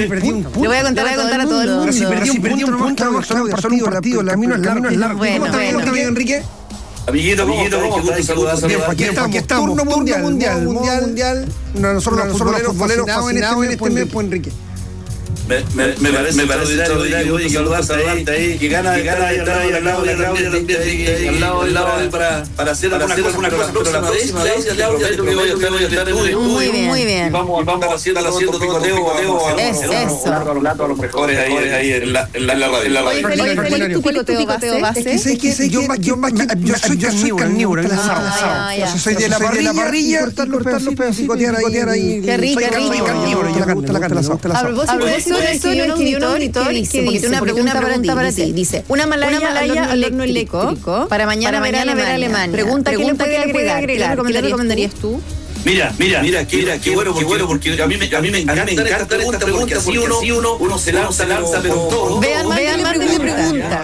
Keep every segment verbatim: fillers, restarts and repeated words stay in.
perdí un punto. Le voy a contar a todo el mundo. Pero si perdí un punto, no pasó un partido, el camino es largo. Bueno, bueno. Enrique? Amiguito, amiguito, ¿cómo estás? Saludos, Bien, aquí estamos, aquí estamos. Turno mundial, mundial, mundial. Nosotros los futboleros fascinados en este mes, pues Enrique. Me, me, me parece, me parece extraordinario, oye, que saludarte ahí, que gana, que gana al lado de la Claudia, al lado, al lado, para, para hacer alguna cosa, una cosa, pero la próxima vez, Claudia, te prometo que voy a estar en el estudio. Muy bien, muy bien. Vamos, vamos haciendo, haciendo picoteo, eso, a los latos, a los mejores ahí en la radio. Oye, Felipe, ¿tu picoteo base? Es que sé que yo soy carnívoro, yo soy de la parrilla, cortar los pedazos, picotear ahí. Qué rico, qué rico. Carnívoro, yo la carne, a propósito de eso, escribió un editor que dice, porque tiene una pregunta para ti. Dice, una malaya al horno eléctrico para mañana ver Alemania. Pregunta, ¿qué le puede agregar? ¿Qué le recomendarías tú? Mira, mira, mira, qué, mira, qué bueno, qué bueno, porque a mí me, a mí me encanta esta pregunta, porque así uno, uno, uno se lanza, lanza, pero todo. Vean, vean más de mi pregunta.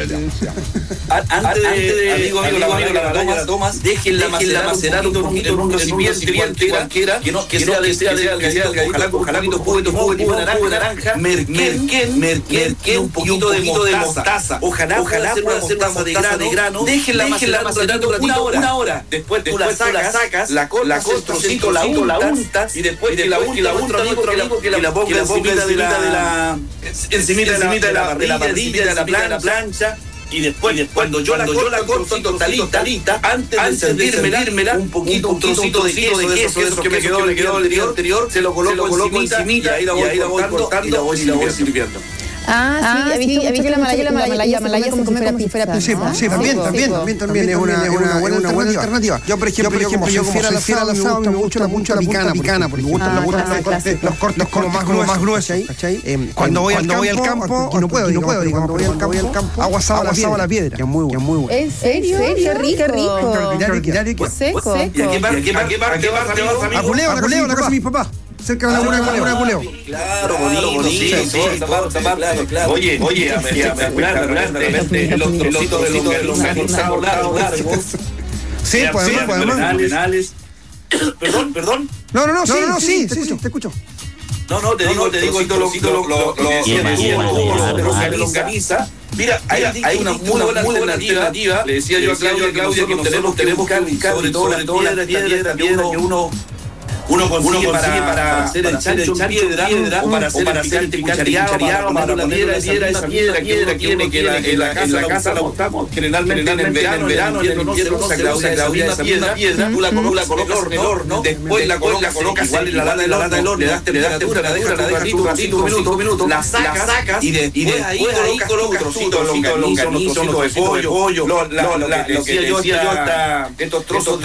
Antes de, amigo, amigo, la amigo, la tomas, déjenla macerar un poquito en un recipiente cualquiera, que no, que sea de, sea de, que sea de, ojalá, ojalá, un poquito, jugo de naranja, merquén, merquén, un poquito de mostaza, ojalá, ojalá, pueda hacer una mostaza de grano, déjenla macerar una hora, una hora, después tú la sacas, la cortas, trocito, la untas y después y la untas, la untas, que la ponga encimita de la encimita de la parrilla, de la plancha. Y después, cuando yo la corto talita, antes de servírmela, un poquito, un trocito de queso, de queso que me quedó, me quedó el día anterior, se lo coloco encimita y ahí la voy cortando y la voy sirviendo. Ah, sí, ¿ha visto la malaya? La malaya, malaya como si fuera pizza. Sí, sí, también, también, también, también es una buena alternativa. Yo, por ejemplo, yo como fiel al asado, me gusta mucho la picana, porque me gustan los cortes como más gruesos, ¿cachai? Cuando voy al campo, no puedo, no puedo, cuando voy al campo, hago asado a la piedra, que es muy bueno. ¿En serio? Qué rico. Seco. ¿Y a qué parte vas, amigo? A Culeo, a Culeo, la casa de mis papás. Cerca de la laguna de Culeo. Claro, bonito, bonito, sí, claro, claro. Oye, oye, a de repente los trocitos de los organizados largos. Sí, podemos, podemos. Perdón, perdón. No, no, no, sí, no, sí, te escucho, te escucho. No, no, te digo, te digo, lo que organiza. Mira, hay una muy buena alternativa. Le decía yo a Claudia que nos tenemos tenemos que buscar sobre todo la piedra que uno Uno consigue, uno consigue para, para hacer el chancho en piedra, piedra o para hacer, o para hacer el cuchareado, para poner la piedra, piedra, esa piedra, piedra que tiene que la, en la casa, la casa la buscamos generalmente en verano, en verano, en invierno no se usa la misma piedra, tú la colocas en el horno, después la colocas igual en la lata del horno, le das temperatura, la dejas un ratito, un minuto, un minuto, la sacas y después ahí colocas trocitos de longanizo, trocitos de pollo, lo que decía yo, estos trozos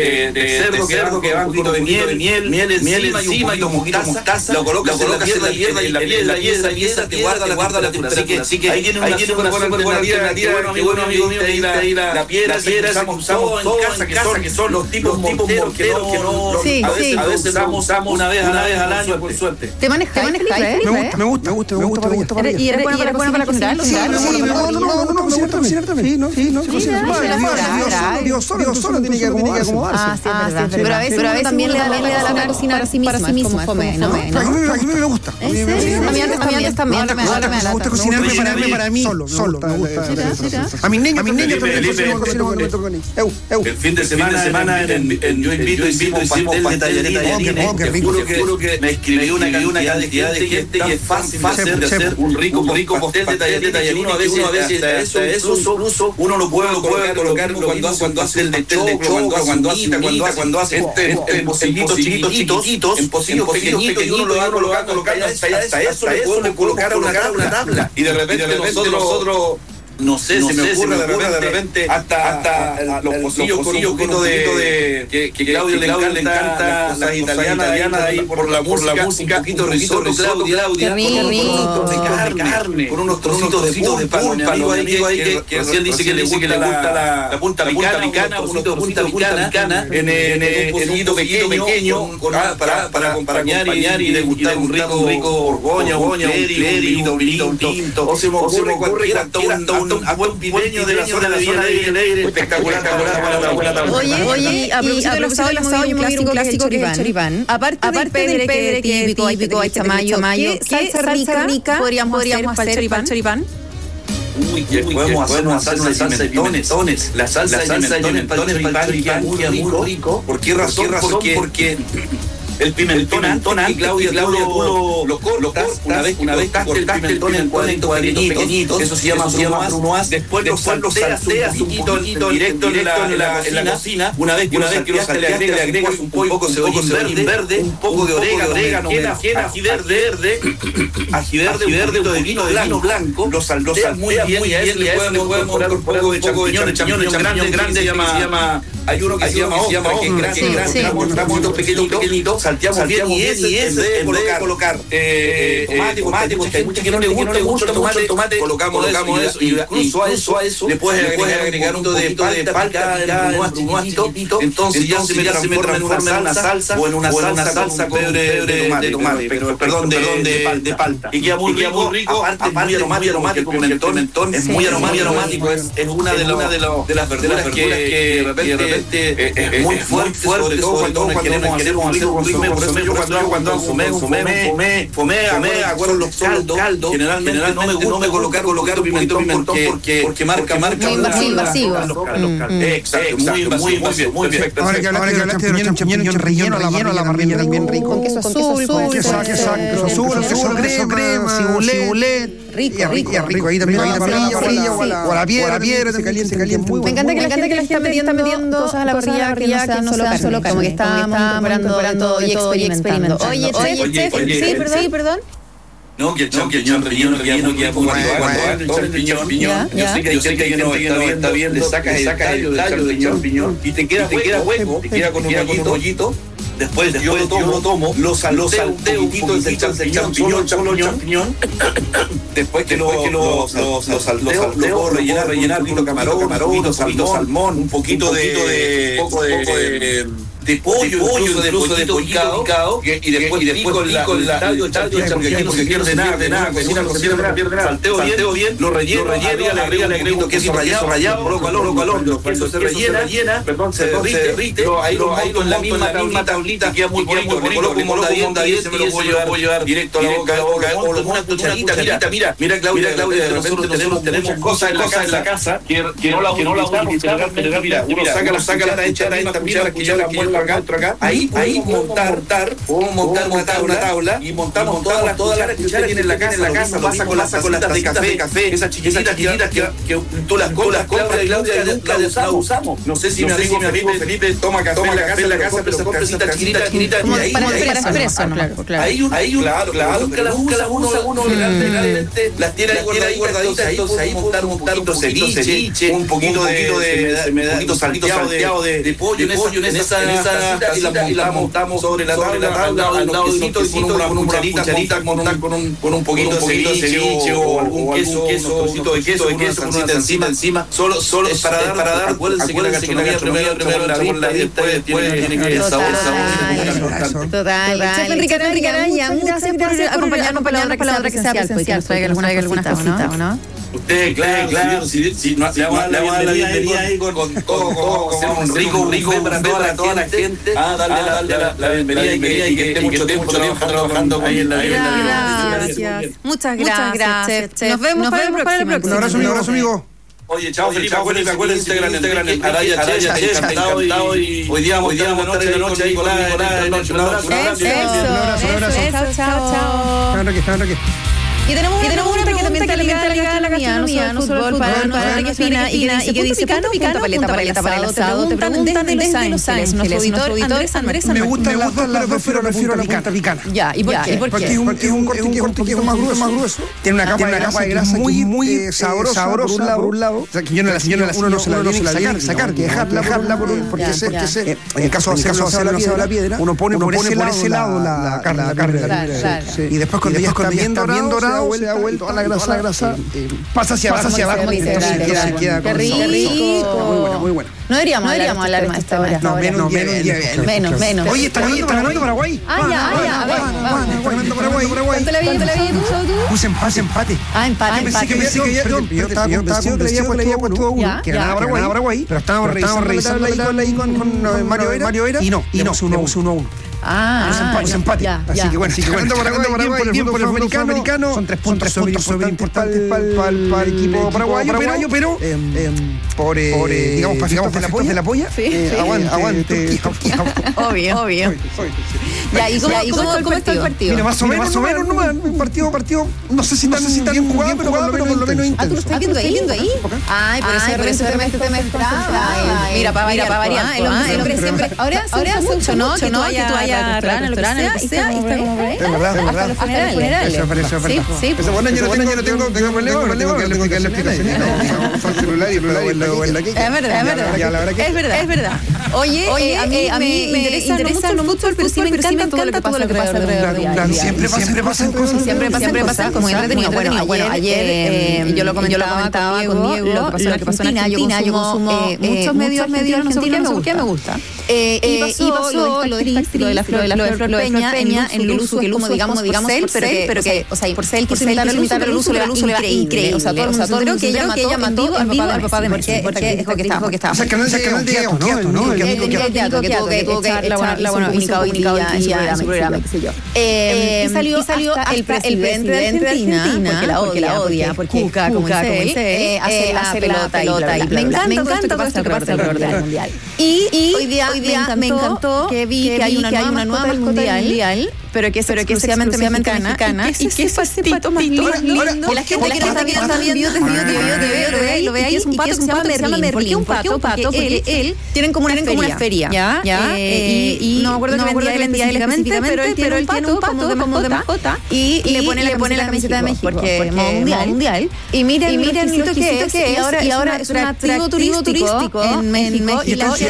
de cerdo que van un poquito de miel, miel, miel, miel encima y un poquito de mostaza, lo colocas en la piedra y la piedra y esa pieza te guarda la temperatura. Así que ahí tiene una buena alternativa. Qué bueno, amigo mío, ahí la piedra que usamos todo en casa, que son los tipos morteros que no, a veces usamos una vez al año, por suerte. ¿Te manejas? ¿Te manejas? Me gusta, me gusta, me gusta, me gusta para ella. ¿Y eres bueno para cocinar? Sí, no, no, no, no, me gusta cocinar también. Sí, no, sí, no, cocinar. Dios solo tiene que acomodarse. Ah, sí, es verdad. Pero a veces también le da la cocina para sí mismo, fome, ¿no? A mí me gusta. ¿En serio? A mí antes también. Me gusta cocinar, prepararme para mí solo, solo. A mis niños, a mis niños también cocino. El fin de semana yo invito hicimos pastel de tallarines. Juro que me escribió una cantidad de gente y es fácil de hacer un rico pastel de tallarines. A veces eso uno lo puede colocar cuando hace el de choclo, cuando hace en pocillitos chiquititos, en pocillos pequeñitos, y uno lo va colocando hasta eso le podemos colocar una tabla. Y de repente nosotros, no sé, se me ocurre de repente hasta los pocillos con un poquito de que Claudio le encanta las italianas ahí por la música, un poquito de risotto, Claudia, con carne, con unos trocitos de pulpa, amigo ahí que recién dice que le gusta la punta picana, un poquito de punta picana en el pocillito pequeño para acompañar y degustar un rico borgoña, un clérigo, un vino tinto, o se me ocurre cualquiera, un buen pipeño de la zona de Villa Alegre, espectacular, espectacular. Oye, oye, a propósito del asado, yo me voy a ir un clásico que es el choripán. Aparte del pedre que es típico, típico, hay chamayo, ¿qué salsa rica podríamos hacer para el choripán? Uy, que podemos hacer una salsa de pimentones. La salsa de pimentones para el choripán es muy rico. ¿Por qué razón? Porque el pimentón, antes, Claudia, Claudia, tú lo, lo cortas, una vez, una vez cortaste el pimentón en cuadritos pequeñitos, eso se llama brunoise, después lo salteas un poquito directo en la cocina, una vez que lo salteaste le agregas un poco de cebollín verde, un poco de orégano, ají verde, ají verde, un poquito de vino blanco, lo salteas muy bien y a eso le podemos poner un poco de champiñones, champiñones grandes, grandes, se llama... Hay uno que se llama oca, que es grande, que grande, tramos pequeñitos, salteamos bien y ese, en vez de colocar tomate, porque hay mucha que no le gusta mucho el tomate, colocamos eso, y incluso a eso le puedes agregar un poquito de palta, chiquitito, entonces ya se me transforma en una salsa, o en una salsa con pebre de tomate, pero perdón, de palta. Y queda muy rico, aparte es muy aromático, el pimentón es muy aromático, es una de las verduras que de repente es muy fuerte, sobre todo cuando queremos hacer un rico consomé. Por eso yo cuando hago fomé, fomé, fomé, acuerdo los caldos, generalmente no me gusta colocar colocar pimentón porque marca marca muy invasivo. Exacto, muy muy bien, muy bien. Ahora que hablaste de los champiñones relleno, la parrilla bien rico. Con queso azul, queso azul, queso crema, cibulet. Rico, rico, rico. Ahí también la parrilla o la piedra, piedra, se calienta, se calienta muy bueno. Me encanta que la gente está metiendo cosas a la parrilla que no sean solo carne, como que estábamos preparando y experimentando. Oye, chef, sí, perdón. No, que el champiñón relleno relleno que cuando hagan el champiñón, yo sé que yo sé que no está bien, le sacas el tallo del champiñón y te queda hueco, te queda con un pollito. Después, yo lo tomo, lo salteo un poquito del champiñón, champiñón. Después que lo salteo, lo puedo rellenar, rellenar un poquito camarón, un poquito salmón, un poquito de de pollo, pollo de pollo de pollito picado, y después y después con la con la tallo porque aquí no se pierde nada, de nada, cocina no se pierde nada, salteo bien, lo relleno, relleno, le agrego, le agrego queso rallado, coloco al horno, al horno, queso se rellena, rellena, perdón, se derrite, ahí lo ahí con la misma tablita queda muy bonito, le coloco un monda diez y me lo puedo llevar directo a la boca, o una cucharita, mira, mira Claudia, Claudia, de repente tenemos tenemos cosas en la casa que no la que no la usamos, mira, uno saca la saca la hecha en esta cuchara que ya la muevo acá, acá, ahí, ahí montar, podemos montar una tabla, una tabla y montamos todas las todas las cucharas que tiene en la casa, en la casa, pasa con las con las tacitas de café, esas chiquititas, chiquititas que que tú las compras, Claudia, Claudia, la usamos. No sé si mi amigo Felipe toma café en la casa, pero son casitas chiquititas, chiquititas y ahí para expreso, claro. Ahí ahí claro, claro, nunca las usa uno, uno realmente las tiene ahí guardaditas, entonces ahí montar un poquito de ceviche, un poquito de un poquito salteado de pollo en esa y la montamos sobre la tabla, al lado de con una cucharita, con un con un poquito de ceviche o algún queso, un trocito de queso, de queso con una encima, encima, solo solo para dar para dar, acuérdense que la gastronomía primero primero la después tiene que el sabor, sabor. Total. Chef Enrique Enrique Araya, muchas gracias por acompañarnos para la otra que sea presencial, traiga alguna alguna cosita, ¿no? Ustedes, claro, claro, si, si no, le vamos a dar la bienvenida ahí con, con todo, todo, con un rico, rico para toda, toda la gente. Ah, darle la, darle la, la bienvenida y que, y que esté mucho tiempo trabajando ahí en la vida. Gracias. Muchas gracias, chef. Nos vemos para la próxima. Un abrazo, amigo, abrazo, amigo. Oye, chao, Felipe, acuérdense, acuérdense, Instagram, en Araya Chef, encantado y hoy día, hoy día, la noche ahí con Nicolás, un abrazo, un abrazo. Eso, eso, chao, chao. Y tenemos, y tenemos una pregunta que también está ligada a la gastronomía, no solo al fútbol, para Enrique Espina, y que dice, ¿punto picano o punta paleta para el asado? Te preguntan desde Los Ángeles, nuestro auditor Andrés Andrés. Me gustan las dos, pero prefiero la punta picana. Ya, ¿y por qué? Porque es un corte que es más grueso, tiene una capa de grasa muy muy sabrosa por un lado, o sea, que yo no la uno no se la tiene que sacar, que dejarla porque en el caso de hacer la piedra, uno pone por ese lado la carne, y después cuando ya está bien dorada, vuelta, se da vuelta, toda la grasa, la grasa pasa hacia abajo, hacia abajo, entonces queda con rico. Muy buena, muy buena. No deberíamos hablar de esta hora. No, menos, menos, menos. Oye, está ganando Paraguay. Ah, ya, ya, a ver, vamos. Está ganando Paraguay. ¿Cuánto le había dicho tú? Puse empate. Ah, empate, empate. Yo pensé que yo estaba convencido que le había puesto uno, que ganaba Paraguay, pero estábamos revisando ahí con Mario Vera y no, y no, uno a uno. Ah, pues empate. Así que bueno, así que ganando Paraguay, bien por el fútbol americano, son tres puntos súper importantes para el equipo paraguayo, pero por, digamos, para efectos de la polla, aguante. Obvio, obvio. Ya, ¿y cómo está el partido? Mira, más o menos, un partido, partido, no sé si tan bien jugado, pero por lo menos intenso. Ah, ¿tú lo estás viendo ahí? Ay, por eso de repente te me entraba. Mira, para variar, el hombre siempre, ahora hace mucho, ¿no? Que tú vayas a restaurante, lo que sea, y está como por ahí. Es verdad, es verdad. Hasta los funerales. Eso es verdad. Sí, sí. Bueno, yo no tengo problema, tengo que explicarle explicaciones. Es verdad, es verdad. Es verdad, es verdad. Oye, a mí me interesa no mucho el fútbol, pero sí me encanta todo lo que pasa alrededor. Siempre pasan cosas. Siempre pasan cosas muy entretenidas. Bueno, ayer yo lo comentaba con Diego, lo que pasó en Argentina. Yo consumo muchos medios argentinos, no sé por qué me gusta. Y pasó lo de esta actriz, de la Flor de la Flor Peña, en el uso que el uso digamos digamos pero que o sea por ser el que se imitar el uso le va increíble, o sea todo el mundo que ella mató al papá de Martín porque dijo que estaba que estaba o sea que no se quedó quieto, ¿no? El que tuvo que echar la bueno única en su programa, qué sé yo. Y salió salió el presidente de Argentina porque la odia, porque Cuca como dice él hace la pelota y me encanta todo esto que pasa alrededor del mundial. Y hoy día me encantó que vi que hay una nueva mascota mundial, pero que es exclusivamente mexicana, y que es pasito más lindo, y la gente que no está viendo videos de videos lo ve ahí, y es un pato que se llama Merlín, ¿por qué un pato? Porque él tienen como una feria, ¿ya? Y no me acuerdo que vendía específicamente, pero él tiene un pato como de mascota, y le pone la camiseta de México, porque es mundial, y miren lo que es, y ahora es un atractivo turístico en México, y la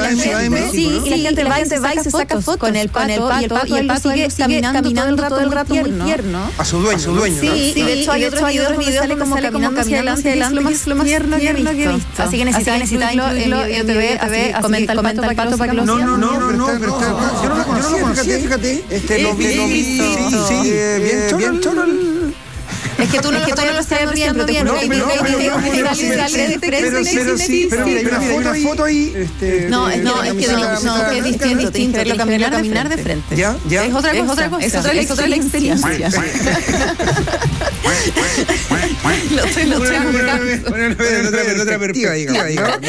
gente va y se saca fotos con el pato, y el pato sigue caminando todo el rato muy tierno. A su dueño, a su dueño. Sí, y de hecho hay otros videos donde sale como caminando hacia adelante, es lo más tierno que he visto. Así que necesita incluirlo en T V, comenta el pato para que lo sigan. No, no, no, pero yo no lo conocía, fíjate, este lo vi, sí, bien cholo. Es que tú no, es que tú no lo estás viendo bien, pero sí, pero mira, hay una foto ahí. No, no, es que no, es distinto, tienes que verlo caminar de frente. Ya, ya. Es otra cosa, es otra experiencia. Lo estoy en otra perspectiva, digamos.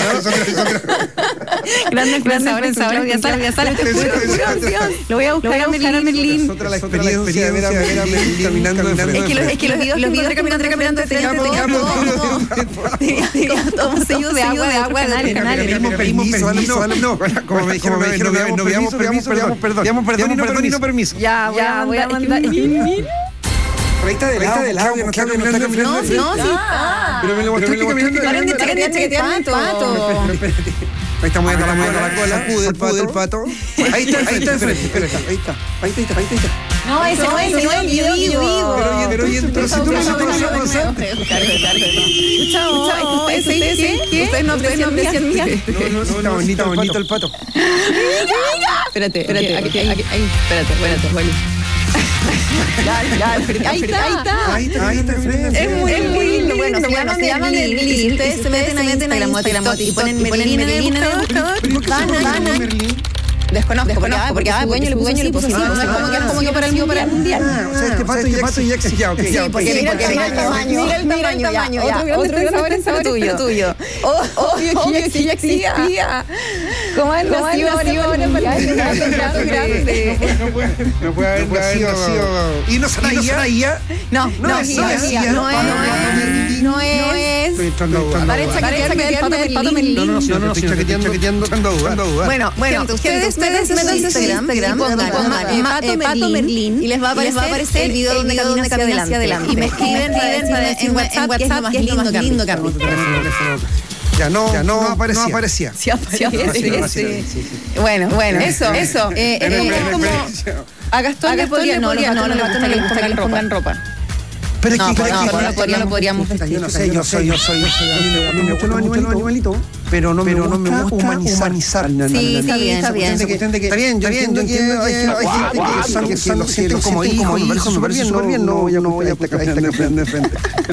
Grande pensadores, Claudia Sala, lo voy a buscar a Merlín. Es otra la experiencia de ver a Merlín caminando de frente. Es que los videos los videos caminando caminando tenían todos sellos de agua de agua del canal. Pedimos permiso, no, como me dijeron, no veamos permiso, veamos perdón, veamos perdón y no permiso. Ya, ya voy a mandar. Reita del audio, no está caminando. No, no, sí está. Pero me lo mostraste caminando. Ahora que chaqueteando el pato. Ahí está moviendo la mano la cola, sacude el pato. Ahí está, ahí está enfrente, espérate, ahí está, ahí está, ahí está. No, ese no es, no es el video que yo digo. Pero oye, entonces si tú no sabes lo constante. Chao, ¿ustedes qué? Ustedes no aprecian mi arte. No, no, está bonito, bonito el pato. Espérate, espérate, aquí, aquí, ahí, espérate, espérate, Wally. Ahí está, ahí está, ahí está enfrente. Es muy lindo. Bueno, se llama Merlín. Ustedes se meten a Instagram y ponen Merlín en el buscador. Van a Desconozco, desconozco, porque a dueño le puso positivo, no es como que es como que para el para el mundial. O sea, este pato ya existía, ok. Sí, porque mira el tamaño, mira el tamaño, ya. Otro gran sabor es tuyo. Obvio que ya existía. ¿Cómo es nacido ahora para el gato grande? No puede haber nacido. ¿Y no Saraía? No, no es, no es. Parece que el pato Merlín. No, no, no, estoy chaqueteando, echando a dudar. Bueno, bueno, ustedes ustedes métanse en Instagram, pongan Pato Merlín y les va a aparecer el video donde camina hacia adelante. Y me escriben en WhatsApp que es lo más lindo que han visto. Ya no, ya no aparecía. Sí aparece. Bueno, bueno, eso, eso. Es como a Gastón le podría, no, no, no le gusta que les pongan ropa. Pero es no, que, no, no, no, no, no lo podríamos vestir. Yo no sé, yo soy, yo soy, yo soy, a mí me gustan los animalitos, pero no me gusta humanizar. Sí, está bien, está bien. Está bien, yo entiendo que hay gente que lo sienten como hijos, me parece súper bien, súper bien, no, yo no voy a atacar de frente.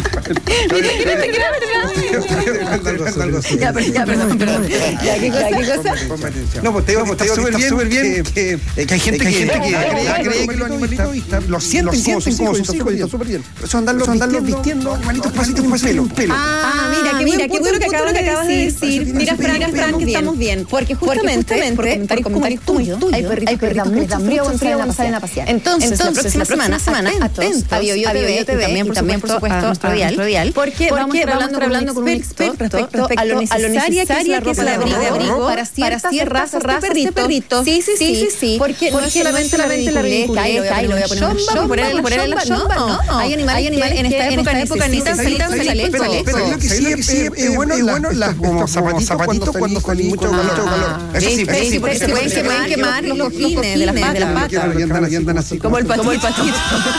Ya, perdón, perdón. ¿Qué cosa? No, pues te digo que está súper bien que hay gente que cree que los animalitos lo sienten como sus hijos y está súper bien. Eso andarlos vistiendo, animalitos pasitos con pelo. Ah, mira, qué mira, qué bueno que acabas de decir. Mira, Fran, mira, Fran, que estamos bien. Porque justamente, por comentarios tuyos, hay perritos que les da mucho frío cuando salen a pasear. Entonces, la próxima semana, semana, atentos a BioBio T V y también, por supuesto, a nuestro dial, porque vamos a estar hablando con un experto respecto a lo necesaria que es la ropa de abrigo para ciertas razas de perritos. Sí, sí, sí. Porque no solamente la ridiculez, y lo voy a poner en la poner en la chomba, no. Hay animales en esta época necesitan chaleco. Pero lo que sí es bueno las como zapatitos cuando con mucho calor. Eso sí, se pueden quemar los cojines de las patas. Como el patito.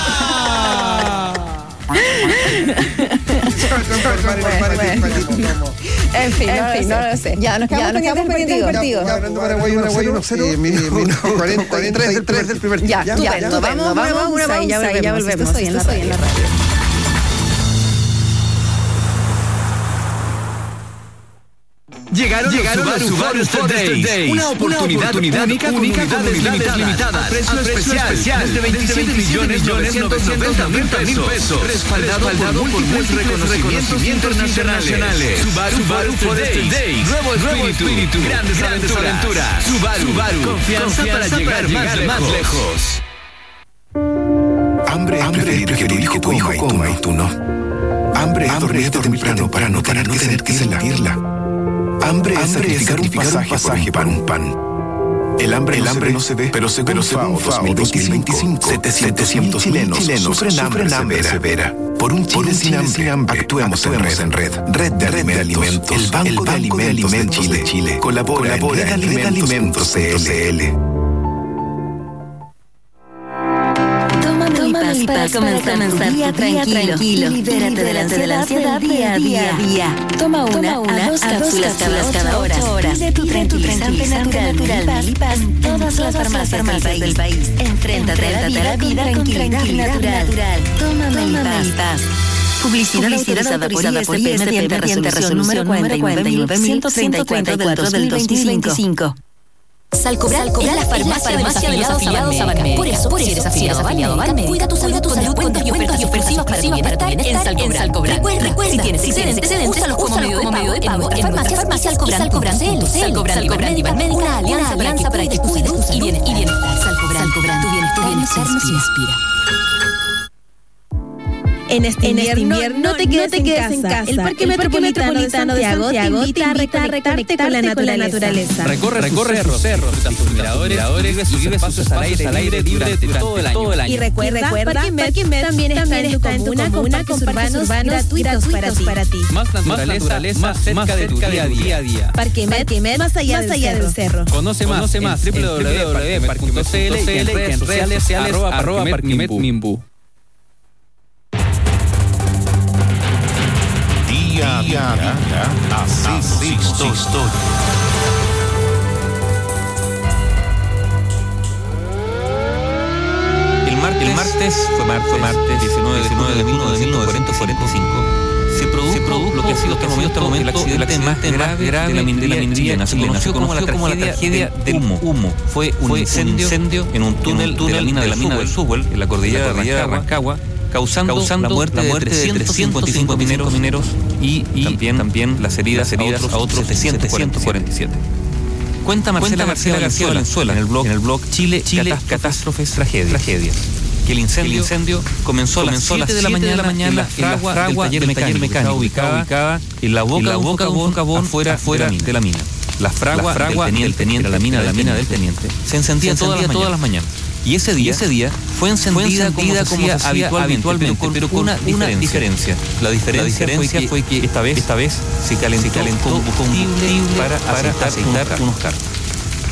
En fin, no lo sé. Ya nos quedamos pendientes del partido. Ya hablando Paraguay uno a cero, cuarenta y tres del primer tiempo. Ya, ya, vamos, vamos a una pausa y ya volvemos. Estoy en la radio. Llegaron, Llegaron los Subaru, Subaru Days. Days. Una oportunidad, una oportunidad única, única con unidades limitadas. Precio, Precio especial, especial de veintisiete millones novecientos noventa mil pesos. Respaldado, Respaldado por múltiples reconocimientos internacionales. Subaru, Subaru Forester Days. Nuevo espíritu, espíritu. Grandes, grandes aventuras. Subaru, Subaru. Confianza, Confianza para llegar, para llegar más, más lejos. Hambre, hambre es preferir que tu hijo coma y tú no. Hambre es dormir temprano para no tener que sentirla. Hambre es sacrificar un pasaje, pasaje para un pan. El hambre, el hambre no se ve, pero según FAO dos mil veinticinco, setecientos chilenos sufren hambre severa. Por un Chile sin hambre, actuemos en red. Red de Alimentos, el Banco de Alimentos de Chile. Colabora en red alimentos punto c l. Para comenzar tu día tranquilo, tranquilo. Libérate de la ansiedad día a día. Toma una, una a dos cápsulas cada ocho horas. Pide tu tranquilizante natural, Melipaz, en todas las farmacias del país. Enfréntate a la vida con tranquilidad natural. Toma Melipaz. Publicidad autorizada por I S P mediante resolución número cuarenta y nueve mil ciento treinta y cuatro del dos mil veinticinco. Salcobral es la farmacia de los afiliados a Banmédica. Por eso, por si eres afiliado a Banmédica, cuida tu salud con descuentos y ofertas ofensivas para tu bienestar en Salcobral. Recuerda, si tienes excedentes, úsalos como medio de pago en nuestra farmacia Salcobral punto c l. Salcobral y Banmédica, una alianza para que cuides y bienestar. Salcobral, tu bienestar nos inspira. En este, en invierno, este invierno no te quedes, no te quedes en, casa. en casa. El Parque, el Parque Metropolitano, Metropolitano de Santiago, de Santiago te invita a reconectarte con la naturaleza. Recorre, recorre cerros, cerros, sus miradores, miradores, vive espacios al aire, al aire libre todo el año. Todo el año. Y recuerda, recuerda Parque Met también está en tu comuna con parques urbanos gratuitos para ti. Más naturaleza, más cerca de tu día a día. Parque Met, más allá del cerro. Conoce más, w w w punto parque met punto c l y en redes sociales arroba Parque Met Mimbu. Día a día, así historia. El, mar, el martes, fue, mar, fue martes diecinueve de junio de mil novecientos cuarenta y cinco, se produjo, se produjo lo que ha sido hasta el momento, momento el accidente, el accidente más grave de la minería chilena. Se conoció como la tragedia, como la tragedia del humo. humo. Fue un fue incendio, incendio en un túnel, en un túnel de la mina, de la mina del Súbal, en la cordillera de Rancagua, causando, causando la muerte, la muerte de trescientos cincuenta y cinco mineros, mineros y, y también, también las heridas, heridas a otros setecientos cuarenta y siete. Cuenta Marcela, Cuenta Marcela García Valenzuela en el blog, en el blog Chile, Chile Catástrofes, Catástrofes Tragedias. Tragedias. Que el incendio, el incendio comenzó, comenzó a las siete de la mañana, de la mañana en la fragua, en la fragua del taller, del taller mecánico, ubicada, ubicada en la boca, en la boca de un carbón afuera, afuera de la mina. La fragua, la fragua del teniente, del teniente, la mina, la mina del teniente, se encendía, se encendía todas las mañanas. Y ese día, ese día fue encendida, fue encendida como, como se hacía habitualmente, habitualmente pero, pero con una, una diferencia. La diferencia, la diferencia fue, que, fue que esta vez, esta vez se calentó, se calentó combustible para, para aceitar unos carros.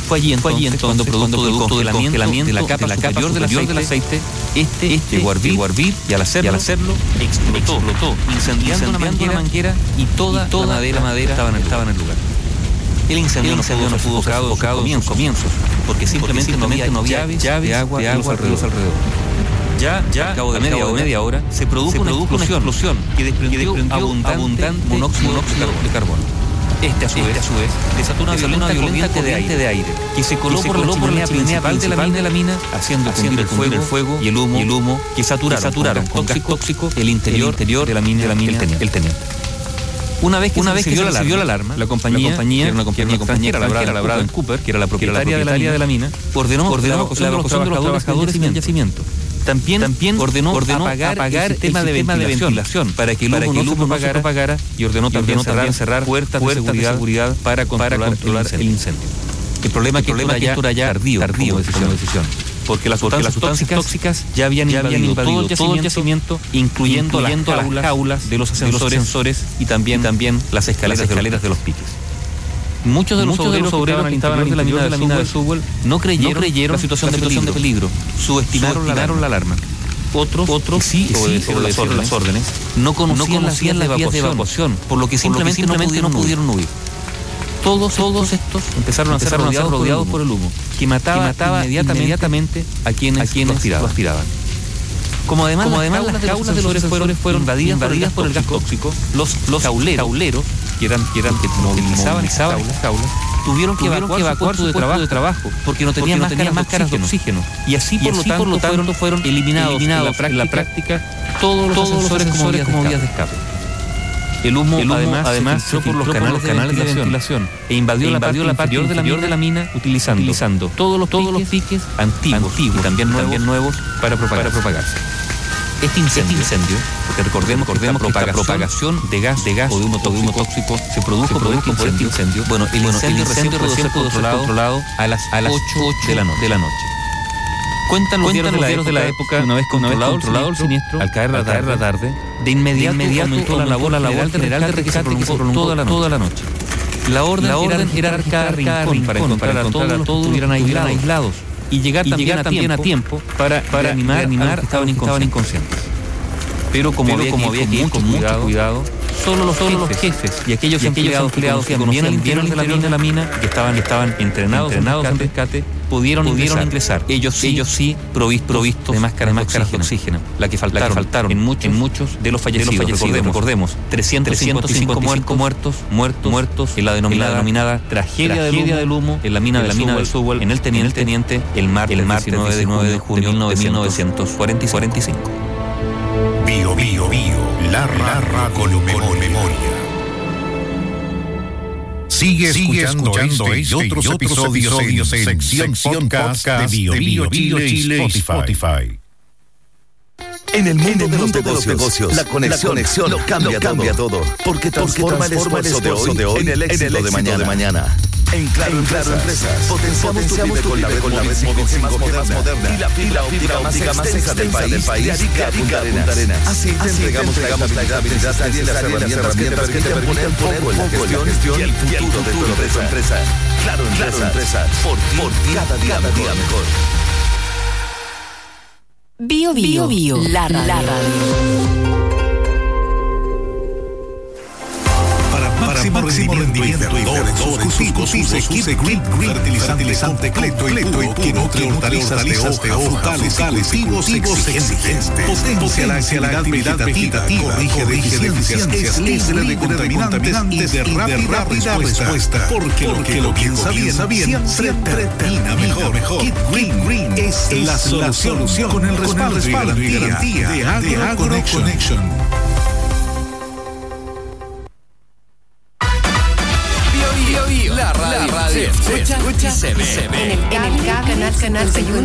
Fue allí entonces, allí entonces cuando producto del congelamiento de la capa, la capa superior del aceite, este, este llegó a hervir, a hervir y al hacerlo, y al hacerlo explotó, explotó incendiando, incendiando una, manguera, una manguera y toda, y toda la madera, la madera estaba, en el, estaba en el lugar. El incendio, el incendio no pudo ser sofocado en sus comienzos, porque simplemente, porque simplemente no había llaves, llaves de agua, de agua alrededor. alrededor. Ya, ya, al cabo de media, hora, media hora, se produjo, se produjo una, explosión, una explosión que desprendió, que desprendió abundante, abundante monóxido, monóxido de carbono. Este a su, este, vez, a su vez, desató una violenta, violenta corriente de aire, de aire que se coló, que se por, coló la por la chimenea principal de la mina, de la mina haciendo fundir el fuego, el fuego y el humo, y el humo que saturaron, que saturaron con, con gas tóxico el interior, el interior de la mina, de la mina el, teniente. el teniente. Una vez que una se, vez que se, se dio la alarma, la compañía, la compañía, que era una compañía, compañía extranjera labrada en Cooper, que era la propietaria de la, de la mina, ordenó, ordenó la evacuación de los trabajadores del yacimiento. También, También ordenó, ordenó apagar, apagar el sistema, el sistema de, ventilación, de ventilación para que el humo, para que el humo no, no se propagara, y ordenó también, ordenó también cerrar puertas, puertas de, seguridad, de seguridad para controlar, para controlar el, incendio. el incendio. El problema es que esto era ya tardío, tardío como decisión, decisión. Porque las sustancias, porque las sustancias tóxicas, tóxicas ya habían, ya habían invadido, invadido todo el yacimiento, incluyendo, incluyendo las, jaulas, las jaulas de los ascensores, de los ascensores y también, también las escaleras, las escaleras de los piques. Muchos de los Muchos obreros, obreros que estaban en la mina de la mina de Sewell no creyeron, no creyeron la situación, la situación de peligro, subestimaron, subestimaron la alarma. Otros, otros sí obedecieron las, órdenes, las órdenes, no conocían, no conocían las vías de evacuación, por lo que simplemente, por lo que simplemente no pudieron huir. Todos, todos estos empezaron a ser rodeados, rodeados por el humo, que mataba, que mataba inmediatamente, inmediatamente a quienes, a quienes lo aspiraban. Como además, Como además las jaulas de los ascensores fueron invadidas, invadidas por el gas tóxico, los, los jauleros, jauleros, que eran, que eran que movilizaban las jaulas, jaulas tuvieron que evacuar, que evacuar su, su trabajo, de trabajo porque no tenían porque no máscaras de oxígeno. Y así, por, y así lo, tanto, por lo tanto, fueron eliminados, eliminados en, la práctica, en la práctica todos los todos ascensores, los ascensores como, vías de escape. El humo, el humo además, además se filtró por los canales, por los canales de, de ventilación e invadió, e invadió la parte inferior de la mina, de la mina utilizando, utilizando todos los, todos piques, los piques antiguos, antiguos y también nuevos, también nuevos para, propagar, para propagarse. Este incendio, este incendio, porque recordemos, recordemos que esta propagación de gas, de gas o de humo tóxico, tóxico se produjo, se produjo por este incendio. Bueno, el bueno, incendio, el incendio recién pudo ser controlado a las, a las ocho de la, no, de la noche. Cuentan los diarios de, de la época, una vez controlado, controlado el siniestro, al caer la tarde, la tarde de inmediato, de inmediato aumentó la labor, la labor general de rescate que se prolongó toda la noche. Toda la noche. La orden, la orden era arcar cada rincón para encontrar a todos los que estuvieran aislados y llegar, y también, llegar a también a tiempo para, para animar, animar a los que estaban, estaban inconscientes. Pero como Pero había, como había que ir con mucho cuidado, cuidado solo los, solo los jefes y aquellos, y aquellos empleados, empleados que conocían el interior de la mina, de la mina que estaban, estaban entrenados, entrenados en rescate, pudieron, pudieron ingresar. ingresar. Ellos sí, ellos sí provistos, provistos de máscaras, de, máscaras de oxígeno, la que faltaron, la que faltaron en, muchos, en muchos de los fallecidos. De los fallecidos recordemos, recordemos trescientos cincuenta y cinco muertos, muertos, muertos, muertos en la denominada, en la denominada tragedia, tragedia del humo en la mina de la mina del Sewell, en el teniente, teniente el martes diecinueve de junio de mil novecientos cuarenta y cinco. Bio, bio, bio, la rara con memoria. Sigue, Sigue escuchando, escuchando este y otros, y otros episodios, episodios en sección, sección podcast, podcast de Bio, Bio Chile, Chile y Spotify. Spotify. En el mundo, en el de, los de los negocios, la conexión, la conexión lo cambia, lo cambia todo, todo. Porque transforma, porque transforma el, esfuerzo el esfuerzo de hoy en el éxito, en el éxito de, mañana. de mañana. En Claro, en Claro Empresas, Empresas potenciamos, potenciamos tu pyme con la red móvil más moderna y la fibra óptica más extensa del país, de Arica a Punta Arenas. Así te entregamos la estabilidad necesaria y las herramientas que te permiten poner foco en la gestión y el futuro de tu empresa. Claro, Empresas, por ti cada día mejor. Bio Bio, Bio, la radio. Máximo, máximo rendimiento y verdores, sus cultivos, use Green Green, fertilizante completo y puro que nutre hortalizas de hoja, frutales y cultivos exigentes. Potencia la actividad vegetativa, corrige deficiencias, es libre de contaminantes y de rápida respuesta. Porque lo que lo piensa bien siempre termina mejor. Kit Green Green es la solución con el respaldo y garantía de AgroConnection. La radio, la radio se escucha, escucha y se ve. En el cable, canal, canal, canal,